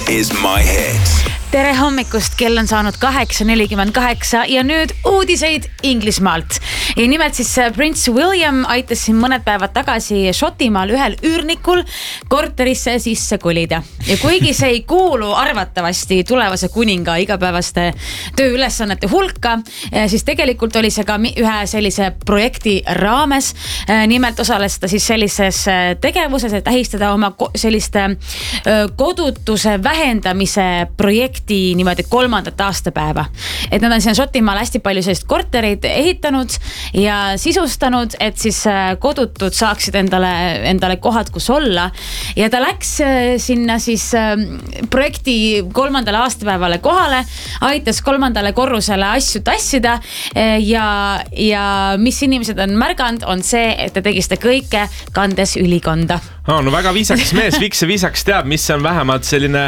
is My Hits. Tere hommikust, kell on saanud 8:48 ja nüüd uudiseid Inglismaalt. Ja nimelt siis Prince William aitas siin mõned päevad tagasi Šotimaal ühel üürnikul korterisse sisse kolida. Ja kuigi see ei kuulu arvatavasti tulevase kuninga igapäevaste tööülesannete hulka, siis tegelikult oli see ka ühe sellise projekti raames. Nimelt osales ta siis sellises tegevuses, et tähistada oma selliste kodutuse vähendamise projekti niimoodi 3. aastapäeva. Et nad on siin Šotimaal hästi palju sellist kortereid ehitanud ja sisustanud, et siis kodutud saaksid endale kohad, kus olla. Ja ta läks sinna siis projekti 3. aastapäevale kohale, aitas 3. korrusele asju tassida ja mis inimesed on märganud, on see, et ta tegi seda kõike kandes ülikonda. No väga viisakas mees, viisakas teab, mis on vähemalt selline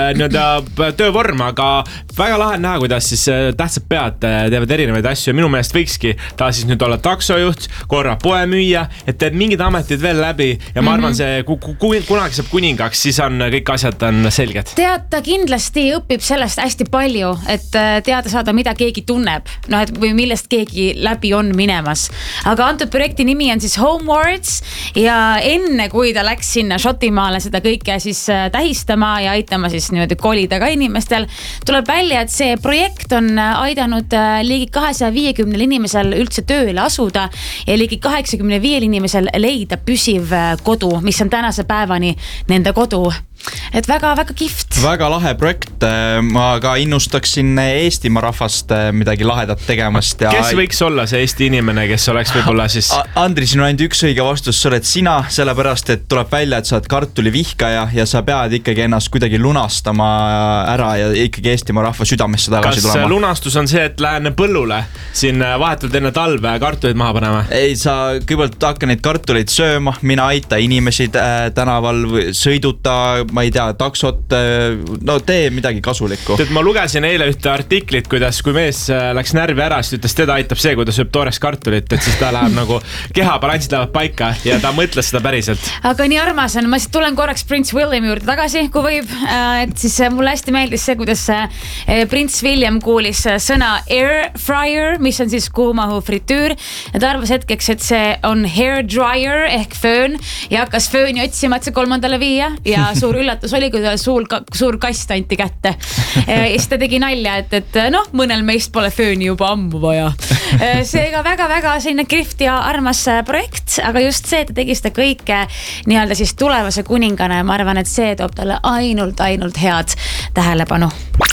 töövorm, aga väga lahe näha, kuidas siis tähtsad pead teevad erinevaid asju ja minu meelest võikski ta siis nüüd olla taksojuht, korra poemüüja, et teeb mingid ametid veel läbi ja ma arvan, see kunagi saab kuningaks, siis on kõik asjad on selged. Tead, ta kindlasti õpib sellest hästi palju, et teada saada, mida keegi tunneb, või millest keegi läbi on minemas. Aga antud projekti nimi on siis Homewards ja enne kui ta läks sinna Šotimaale seda kõike siis tähistama ja aitama siis niimoodi kolida ka inimestel, tuleb välja, et see projekt on aidanud ligi 250 inimesel üldse tööle asuda ja ligi 85 inimesel leida püsiv kodu, mis on tänase päevani nende kodu. Et väga kihvt. Väga lahe projekt. Ma ka innustaksin Eestimaa rahvast midagi lahedat tegemast. Ja kes võiks olla see Eesti inimene, kes oleks võib-olla siis... Andri, siin on ainult üks õige vastus, sa oled sina, sellepärast, et tuleb välja, et sa oled kartulivihkaja ja sa pead ikkagi ennast kuidagi lunastama ära ja ikkagi Eestimaa rahva südamesse tagasi tulema. Kas lunastus on see, et lähen põllule siin vahetult enne talve kartuleid maha panema? Ei, sa kõigepealt hakka neid kartuleid sööma, mina aita inimesi tänaval sõiduta, ma ei tea, taksot, no tee midagi kasulikku. Ma lugesin eile ühte artiklit, kuidas kui mees läks närvi ära, siis ütles, teda aitab see, kui ta sööb tooreks kartulit, et siis ta läheb nagu keha balanssid lähevad paika ja ta mõtles seda päriselt. Aga nii armas on, ma siis tulen korraks Prince Williami juurde tagasi, kui võib, et siis mulle hästi meeldis see, kuidas Prince William kuulis sõna air fryer, mis on siis kuumahu fritüür ja ta arvas hetkeks, et see on hair dryer ehk föön ja hakkas fööni otsima, et see 3. viia ja suur üllatus oli, kui ta suur kast anti kätte. Ja siis ta tegi nalja, et mõnel meist pole fööni juba ammu vaja. Seega väga selline kihvt ja armas projekt, aga just see, et ta tegi seda kõike nii-öelda siis tulevase kuningana ja ma arvan, et see toob talle ainult head tähelepanu.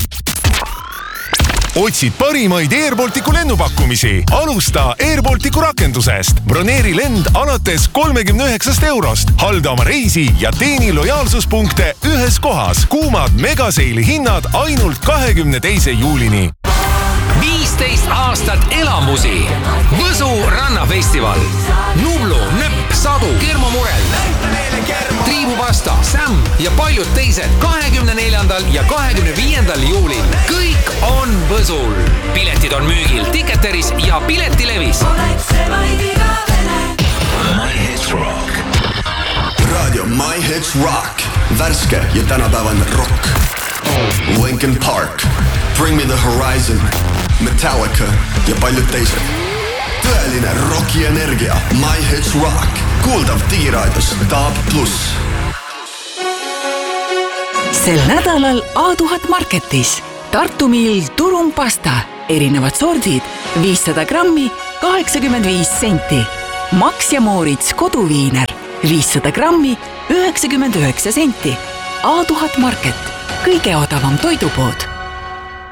Otsid parimaid Air Balticu lennupakkumisi? Alusta Air Balticu rakendusest. Broneeri lend alates 39 €. Halda oma reisi ja teeni lojaalsuspunkte ühes kohas. Kuumad megaseili hinnad ainult 22. juulini. 15 aastat elamusi. Võsu rannafestival. Nublu, Nöpp, Sadu, Kermo Murel, Triibupasta, Sam ja paljud teised 24. ja 25. juulil. Kõik on Võsul. Piletid on müügil Ticketeris ja Piletilevis. My Hits Rock. Radio My Hits Rock. Värske ja tänapäevane rock. Linkin Park, Bring Me The Horizon, Metallica ja paljud teised. Tõeline rocki energia. My Hits Rock. Kuuldav digiraadios DAB+. Sel nädalal A1000 Marketis Tartu Mill turumpasta, erinevad sordid, 500 grammi, 85 senti. Max ja Moritz koduviiner, 500 grammi, 99 senti. A1000 Market, kõige odavam toidupood.